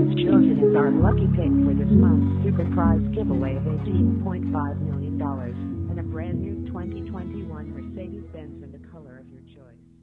Chosen is our lucky pick for this month's super prize giveaway of $18.5 million and a brand new 2021 Mercedes-Benz in the color of your choice.